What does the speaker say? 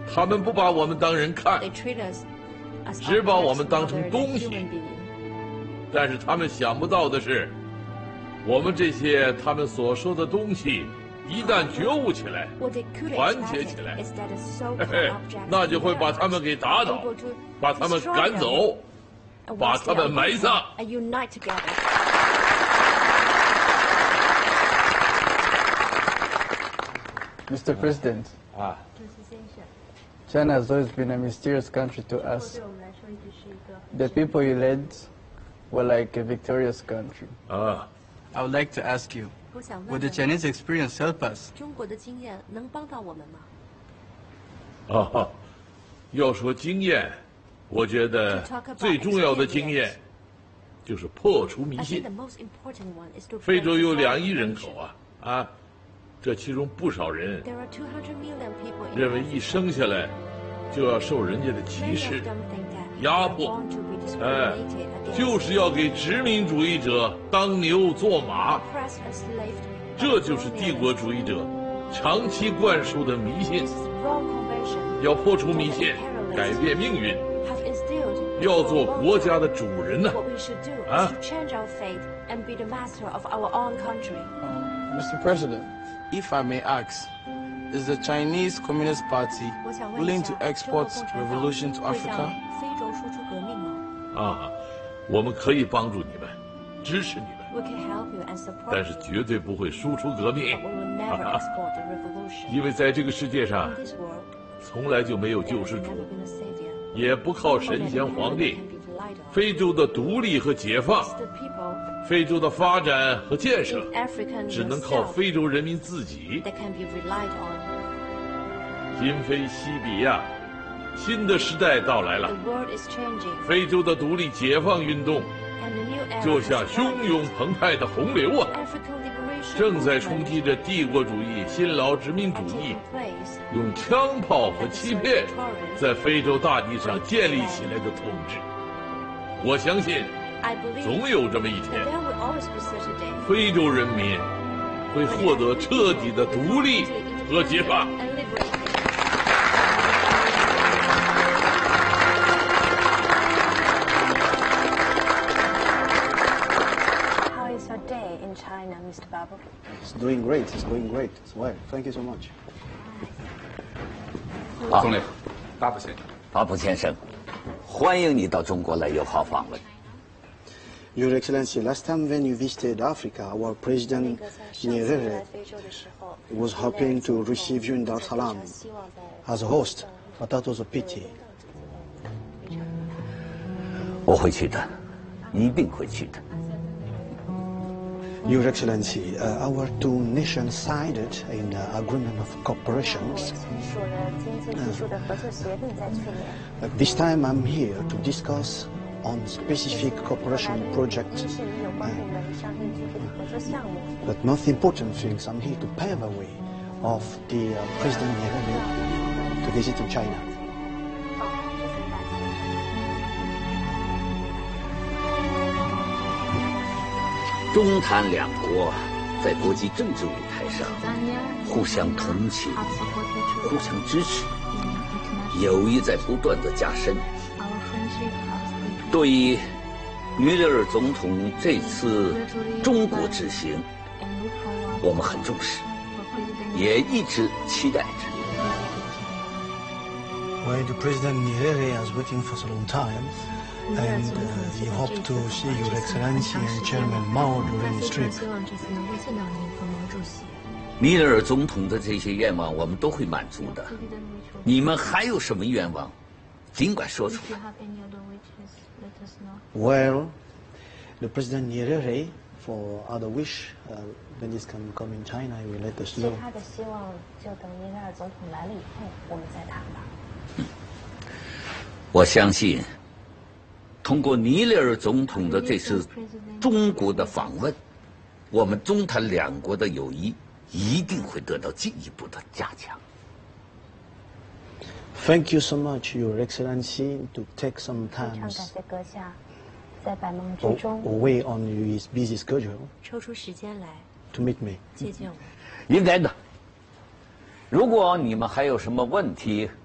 他们不把我们当人看，只把我们当成东西。但是他们想不到的是，我们这些他们所说的东西，一旦觉悟起来，团结起来，那就会把他们给打倒，把他们赶走，把他们埋葬。 Mr. President, China has always been a mysterious country to us. The people you led were like a victorious country. I would like to ask you, would the Chinese experience help us? 中国的经验能帮到我们吗？ 要说经验，我觉得最重要的经验就是破除迷信。非洲有2亿人口啊，这其中不少人认为一生下来就要受人家的歧视、压迫，就是要给殖民主义者当牛做马。这就是帝国主义者长期灌输的迷信。要破除迷信，改变命运，要做国家的主人呢。 Mr. President, if I may ask, is the Chinese Communist Party willing to export revolution to Africa? 我们可以帮助你们，支持你们，但是绝对不会输出革命，因为在这个世界上，从来就没有救世主，也不靠神仙皇帝。非洲的独立和解放，非洲的发展和建设，只能靠非洲人民自己。今非昔比呀，新的时代到来了。非洲的独立解放运动就像汹涌澎湃的洪流正在冲击着帝国主义、新劳殖民主义用枪炮和欺骗在非洲大地上建立起来的统治。我相信，总有这么一天，非洲人民会获得彻底的独立和解放。 China, Mr. Babu? It's doing great. It's going great as well. Thank you so much. 总理，巴布先生。巴布先生，欢迎你到中国来友好访问。 Your Excellency, last time when you visited Africa, our President Nyerere was hoping to receive you in Dar es Salaam as a host, but that was a pity. 我会去的，一定会去的。 Your Excellency, our two nations signed an agreement of cooperation. This time I'm here to discuss on specific cooperation projects. But most important things, I'm here to pave the way of the President Nyerere to visit in China. 中坦两国在国际政治舞台上互相同情、互相支持，友谊在不断的加深。对于尼日尔总统这次中国之行，我们很重视，也一直期待着。 Well, the President Nyerere has waiting for so long time. And we hope to see Your Excellency and Chairman Mao during his trip. 尼日尔总统的这些愿望，我们都会满足的。你们还有什么愿望，尽管说出来。 Well, the President Nyerere, for other wish, when he's come in China, he will let us know. 他的希望就等尼日尔总统来了以后，我们再谈吧。 我相信。通过尼日尔总统的这次中国的访问，我们中坦两国的友谊一定会得到进一步的加强。 Thank you so much, Your Excellency, to take some time away on his busy schedule 抽出时间来 to meet me. 接见我。 应该的。如果你们还有什么问题，